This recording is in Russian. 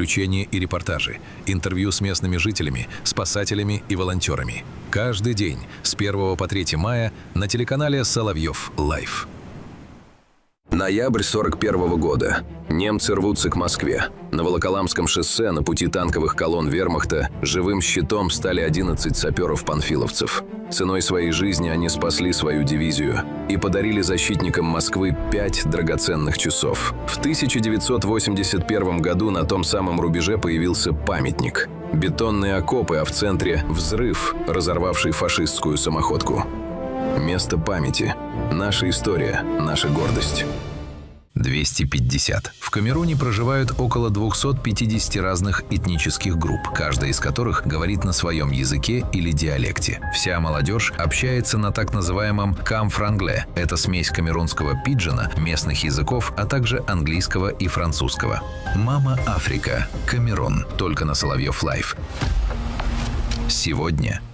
приключения и репортажи, интервью с местными жителями, спасателями и волонтерами. Каждый день с 1 по 3 мая на телеканале «Соловьев Лайв». Ноябрь 41 года. Немцы рвутся к Москве. На Волоколамском шоссе на пути танковых колонн вермахта живым щитом стали 11 саперов-панфиловцев. Ценой своей жизни они спасли свою дивизию и подарили защитникам Москвы 5 драгоценных часов. В 1981 году на том самом рубеже появился памятник. Бетонные окопы, а в центре взрыв, разорвавший фашистскую самоходку. Место памяти. Наша история, наша гордость. 250. В Камеруне проживают около 250 разных этнических групп, каждая из которых говорит на своем языке или диалекте. Вся молодежь общается на так называемом камфрангле. Это смесь камерунского пиджина, местных языков, а также английского и французского. «Мама Африка. Камерун». Только на Соловьев Лайв. Сегодня